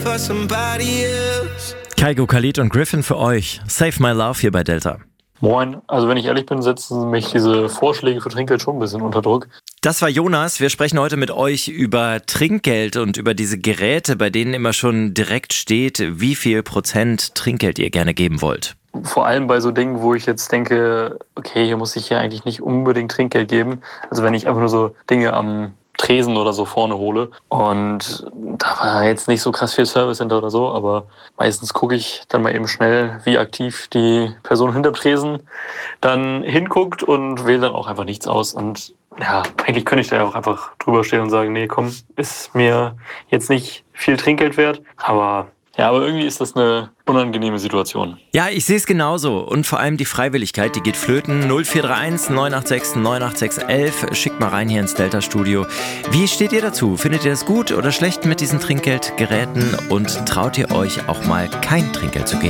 Kygo, Khalid und Griffin für euch. Save My Love hier bei Delta. Moin, also wenn ich ehrlich bin, setzen mich diese Vorschläge für Trinkgeld schon ein bisschen unter Druck. Das war Jonas. Wir sprechen heute mit euch über Trinkgeld und über diese Geräte, bei denen immer schon direkt steht, wie viel Prozent Trinkgeld ihr gerne geben wollt. Vor allem bei so Dingen, wo ich jetzt denke, okay, hier muss ich ja eigentlich nicht unbedingt Trinkgeld geben. Also wenn ich einfach nur so Dinge am Tresen oder so vorne hole. Und da war jetzt nicht so krass viel Service hinter oder so, aber meistens gucke ich dann mal eben schnell, wie aktiv die Person hinterm Tresen dann hinguckt und wähle dann auch einfach nichts aus. Und ja, eigentlich könnte ich da auch einfach drüber stehen und sagen, nee, komm, ist mir jetzt nicht viel Trinkgeld wert. Aber irgendwie ist das eine unangenehme Situation. Ja, ich sehe es genauso. Und vor allem die Freiwilligkeit, die geht flöten. 0431 986 986 11. Schickt mal rein hier ins Delta-Studio. Wie steht ihr dazu? Findet ihr das gut oder schlecht mit diesen Trinkgeldgeräten? Und traut ihr euch auch mal kein Trinkgeld zu geben?